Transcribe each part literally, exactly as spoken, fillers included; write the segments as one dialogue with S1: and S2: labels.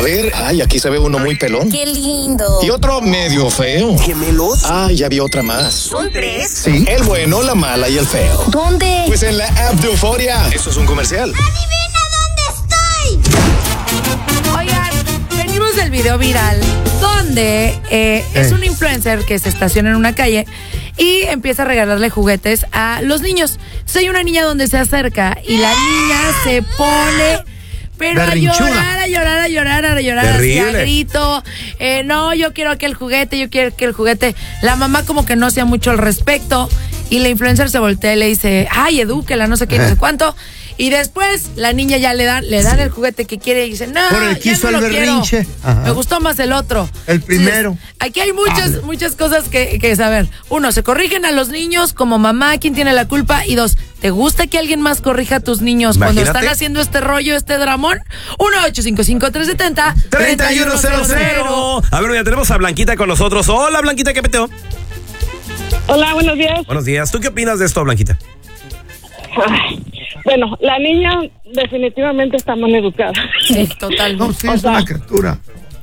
S1: A ver, ay, aquí se ve uno muy pelón.
S2: ¡Qué lindo!
S1: Y otro medio feo.
S3: ¿Gemelos?
S1: Ah, ya vi otra más.
S2: ¿Son tres?
S1: Sí, el bueno, la mala y el feo.
S2: ¿Dónde?
S1: Pues en la app de Euforia. Eso es un comercial.
S2: ¡Adivina dónde estoy!
S4: Oigan, venimos del video viral donde eh, es un influencer que se estaciona en una calle y empieza a regalarle juguetes a los niños. Entonces hay una niña donde se acerca y la niña se pone... Pero a llorar, a llorar, a llorar, a llorar, así a grito. Eh, no, yo quiero aquel juguete, yo quiero aquel juguete. La mamá como que no hacía mucho al respecto. Y la influencer se voltea y le dice, ay, edúquela, no sé qué, no sé cuánto. Y después la niña ya le dan, le dan sí. el juguete que quiere y dice, no,
S5: por el
S4: ya no lo quiero. Me gustó más el otro.
S5: El primero.
S4: Entonces, aquí hay muchas, ah. muchas cosas que, que saber. Uno, se corrigen a los niños como mamá, ¿quién tiene la culpa? Y dos, ¿te gusta que alguien más corrija a tus niños Imagínate. cuando están haciendo este rollo, este dramón? uno ocho cinco cinco, tres siete cero, tres uno cero cero.
S6: A ver, ya tenemos a Blanquita con nosotros. Hola, Blanquita, ¿qué peteo?
S7: Hola, buenos días.
S6: Buenos días. ¿Tú qué opinas de esto, Blanquita?
S7: Ay, bueno, la niña definitivamente está mal educada.
S4: Sí, total.
S5: No, sí, o es sea, una criatura.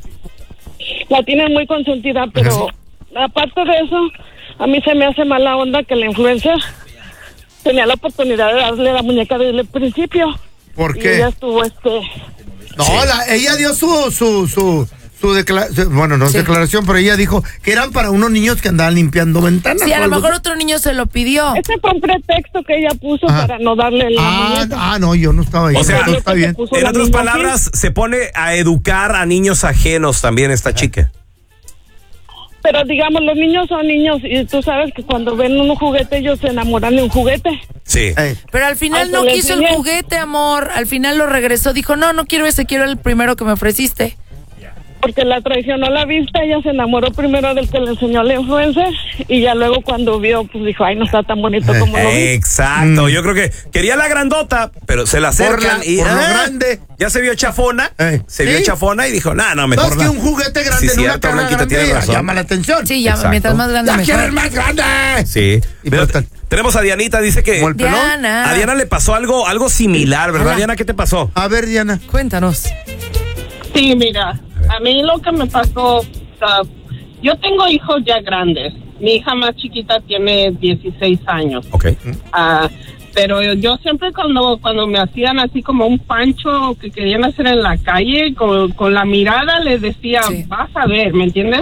S7: La tienen muy consentida, pero aparte de eso, a mí se me hace mala onda que la influencer tenía la oportunidad de darle la muñeca desde el principio.
S5: ¿Por qué?
S7: Y ella estuvo este...
S5: No, sí. la, ella dio su... su, su... Su declaración, bueno, no es sí. declaración, pero ella dijo que eran para unos niños que andaban limpiando ventanas.
S4: Sí, a lo mejor otro niño se lo pidió.
S7: Ese fue un pretexto que ella puso Ajá. para no darle la
S5: ah,
S7: muñeca.
S5: Ah, no, yo no estaba ahí.
S6: O sea,
S5: no está bien.
S6: En otras palabras, aquí. se pone a educar a niños ajenos también esta chica.
S7: Pero digamos, los niños son niños y tú sabes que cuando ven un juguete ellos se enamoran de un juguete.
S6: Sí.
S4: Pero al final Ay, no quiso el juguete, amor. Al final lo regresó. Dijo, no, no quiero ese, quiero el primero que me ofreciste.
S7: Porque la traicionó la vista, ella se enamoró primero del que le enseñó la influencer y ya luego cuando vio, pues dijo, ay, no está tan bonito como lo vi.
S6: Exacto, mm. yo creo que quería la grandota, pero se la acercan
S5: por la,
S6: y
S5: por
S6: ah,
S5: lo grande.
S6: Ya se vio chafona, eh. se ¿Sí? vio chafona y dijo, nah, no, mejor
S5: no. Es que un juguete grande
S6: sí,
S5: en una cara grande llama la atención.
S4: Sí, llama, mientras más grande
S5: ¡La
S4: mejor.
S5: quieres más grande!
S6: Sí. Pero, tenemos a Dianita, dice que
S4: Diana.
S6: a Diana le pasó algo, algo similar, ¿verdad,
S4: Hola.
S6: Diana? ¿Qué te pasó?
S5: A ver, Diana.
S4: Cuéntanos.
S7: Sí, mira, a mí lo que me pasó, uh, yo tengo hijos ya grandes. Mi hija más chiquita tiene dieciséis años.
S6: Ok.
S7: Uh, pero yo siempre cuando cuando me hacían así como un pancho que querían hacer en la calle, con, con la mirada les decía, sí. vas a ver, ¿me entiendes?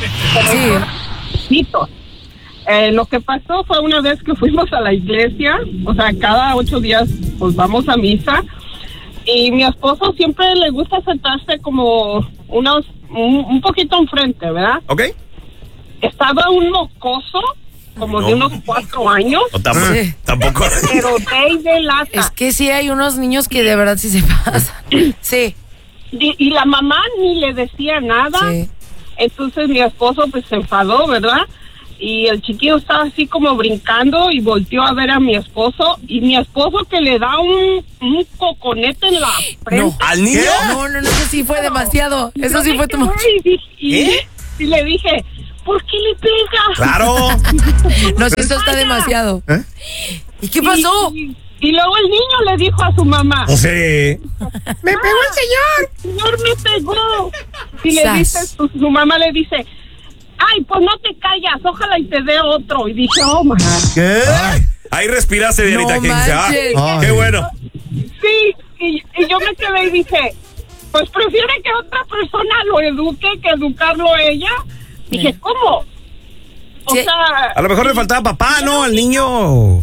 S7: Sí. Eh, lo que pasó fue una vez que fuimos a la iglesia, o sea, cada ocho días pues vamos a misa. Y mi esposo siempre le gusta sentarse como unos un, un poquito enfrente, ¿verdad?
S6: Ok.
S7: Estaba un mocoso, como no. de unos cuatro años.
S6: No, tampoco. Sí. tampoco.
S7: Pero de, de lata.
S4: Es que sí hay unos niños que de verdad sí se pasan. Sí.
S7: Y, y la mamá ni le decía nada. Sí. Entonces mi esposo pues se enfadó, ¿verdad? Y el chiquillo estaba así como brincando y volteó a ver a mi esposo y mi esposo que le da un, un coconete en la frente.
S6: No, ¿al niño?
S4: No, no, no, eso sí fue demasiado. Eso sí fue tu...
S7: Y, y, ¿Eh? y le dije, ¿por qué le pega?
S6: Claro.
S4: No, si eso está demasiado. ¿Eh? ¿Y qué pasó?
S7: Y, y, y luego el niño le dijo a su mamá.
S6: Sí.
S7: ¡Me pegó el señor! ¡El señor me pegó! Y le dice, su, su mamá le dice... Ay, pues no te callas, ojalá y te dé otro. Y dije, oh, man.
S5: ¿Qué?
S6: Ay, ahí respiraste, Dianita.
S4: No
S6: que dice, ah, qué bueno.
S7: Sí, y, y yo me quedé y dije, pues prefiere que otra persona lo eduque que educarlo ella. Dije, ¿cómo? O
S4: sí.
S7: sea...
S6: A lo mejor le faltaba papá, ¿no? Al niño.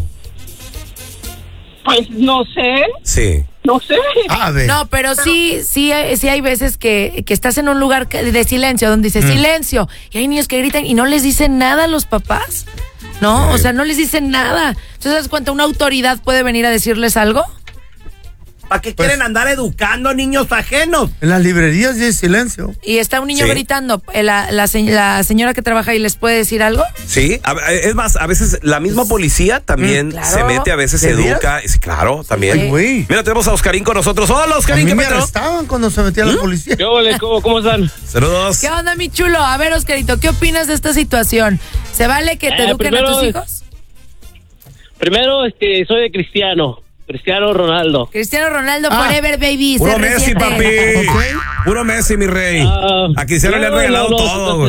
S7: Pues no sé.
S6: Sí.
S7: No sé.
S5: A ver.
S4: No, pero sí, sí, sí hay veces que, que estás en un lugar de silencio, donde dice mm. silencio, y hay niños que gritan y no les dicen nada a los papás, ¿no? Sí. O sea, no les dicen nada. Entonces, ¿cuánto una autoridad puede venir a decirles algo?
S6: ¿Para qué
S5: pues,
S6: quieren andar educando niños ajenos?
S5: En las librerías de silencio.
S4: Y está un niño
S6: sí.
S4: gritando. La, la, la señora que trabaja ahí les puede decir algo.
S6: Sí, es más, a veces la misma policía también mm, claro. se mete, a veces se educa. Sí, claro, también.
S5: Ay, güey.
S6: Mira, tenemos a Oscarín con nosotros. Hola, Oscarín,
S5: a mí
S6: ¿qué
S5: me
S6: peteo?
S5: arrestaban cuando se metía ¿Mm? la policía.
S8: ¿Qué ole? ¿Cómo, ¿Cómo están?
S6: Saludos.
S4: ¿Qué onda, mi chulo? A ver, Oscarito, ¿qué opinas de esta situación? ¿Se vale que te eh, eduquen primero, a tus hijos?
S8: Primero, este, soy de cristiano.
S3: Cristiano Ronaldo.
S4: Cristiano Ronaldo
S5: Ah.
S4: forever, baby.
S6: Puro
S4: C R
S6: Messi,
S4: siete.
S6: papi.
S5: Ok.
S6: Puro Messi, mi rey.
S3: Ah,
S6: A Cristiano le han
S3: no,
S6: regalado
S3: no, no,
S6: todo,
S3: no,
S6: güey.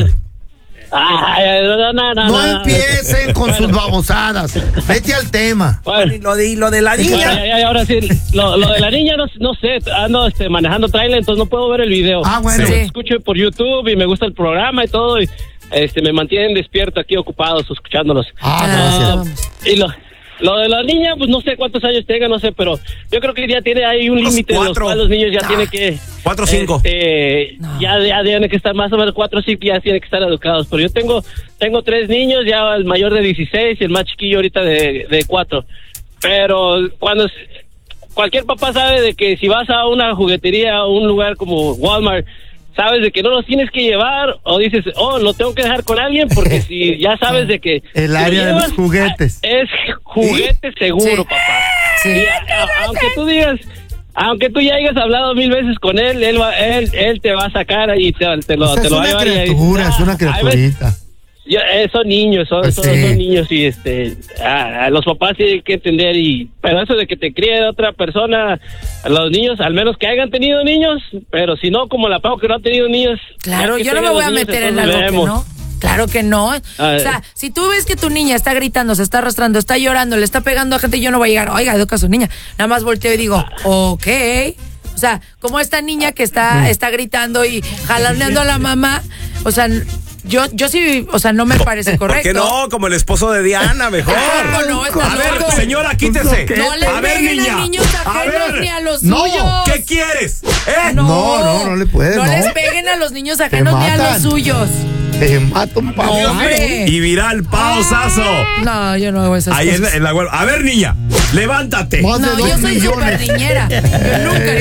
S3: Ay, no, no, no,
S5: No
S3: no.
S5: empiecen con sus babosadas. Vete al tema.
S3: Bueno,
S6: Lo de, lo de la
S3: ya,
S6: niña.
S3: ya, ya, ahora sí, lo, lo de la niña no, no sé, ando este, manejando trailer, entonces no puedo ver el video.
S5: Ah, bueno.
S4: Sí.
S3: Escucho por YouTube y me gusta el programa y todo, y este, me mantienen despierto aquí ocupados escuchándolos.
S5: Ah,
S4: Ah,
S5: gracias.
S4: vamos.
S3: Y lo, lo de la niña, pues no sé cuántos años tenga, no sé, pero yo creo que ya tiene ahí un
S6: Unos
S3: límite en los
S6: cuatro.
S3: cuales los niños ya
S6: Ah,
S3: tienen que...
S6: cuatro o cinco.
S3: Este,
S4: No.
S3: ya, ya tienen que estar más o menos cuatro o cinco, ya tienen que estar educados. Pero yo tengo tengo tres niños, ya el mayor de dieciséis y el más chiquillo ahorita de, de cuatro. Pero cuando... es- cualquier papá sabe de que si vas a una juguetería, a un lugar como Walmart, sabes de que no los tienes que llevar, o dices, oh, lo tengo que dejar con alguien, porque si ya sabes de que...
S5: El
S3: si lo
S5: área de los
S3: llevas,
S5: juguetes.
S3: Es juguete seguro,
S4: Sí.
S3: papá.
S4: Sí.
S3: Y a- a- aunque tú digas, aunque tú ya hayas hablado mil veces con él, él va, él, él te va a sacar y te, te lo,
S5: O sea,
S3: te
S5: es
S3: lo va a
S5: una
S3: llevar. y ahí-
S5: criatura, es una
S3: Ah, hay veces-
S5: criaturita.
S3: yo- eh, son niños, son,
S5: Pues
S3: son,
S5: sí.
S3: son niños y este, a, a los papás tienen que entender y, pero eso de que te críe otra persona, a los niños, al menos que hayan tenido niños, pero si no, como la Pau que no ha tenido niños.
S4: Claro,
S3: ya que
S4: yo no me
S3: tengan
S4: voy a
S3: los niños,
S4: meter en
S3: entonces
S4: algo que
S3: vemos.
S4: no. Claro que no. O sea, si tú ves que tu niña está gritando, se está arrastrando, está llorando, le está pegando a gente, yo no voy a llegar, oiga, educa a su niña. Nada más volteo y digo, ok. O sea, como esta niña que está, está gritando y jaloneando a la mamá, o sea, yo, yo sí, o sea, no me parece correcto.
S6: ¿Por qué no? Como el esposo de Diana, mejor.
S4: No, no, está
S6: a ver,
S4: loco.
S6: señora, quítese.
S4: No le
S6: a ver,
S4: peguen
S6: niña.
S4: a niños
S6: A
S4: ajenos
S6: ver.
S4: ni a los
S5: No.
S4: suyos.
S6: ¿Qué quieres? ¿Eh?
S5: No, no, no le puedes,
S4: No
S5: no.
S4: les peguen a los niños ajenos ni a
S5: matan.
S4: los suyos.
S5: Te mato un papá.
S4: Hombre.
S6: Y viral, pausazo.
S4: No, yo no hago esas
S6: Ahí en,
S4: cosas.
S6: en la web. A ver, niña, levántate.
S5: Más de
S4: No,
S5: dos
S4: yo soy súper
S5: millones.
S4: niñera. Yo nunca